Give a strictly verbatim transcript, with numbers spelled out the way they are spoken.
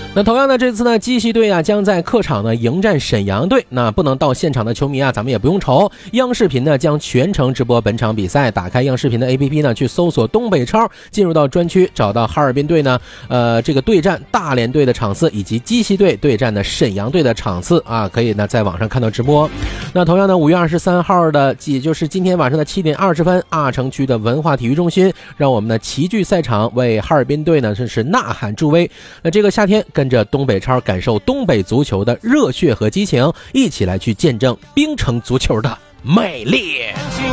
那同样的，这次呢，鸡西队啊将在客场呢迎战沈阳队。那不能到现场的球迷啊，咱们也不用愁，央视频呢将全程直播本场比赛。打开央视频的 A P P 呢，去搜索东北超，进入到专区，找到哈尔滨队呢，呃，这个对战大连队的场次，以及鸡西队对战的沈阳队的场次啊，可以呢在网上看到直播。那同样呢，五月二十三号的，也就是今天晚上的七点二十分，阿城区的文化体育中心，让我们的齐聚赛场，为哈尔滨队呢真是呐喊助威。那这个夏天，跟着东北超感受东北足球的热血和激情，一起来去见证冰城足球的美丽。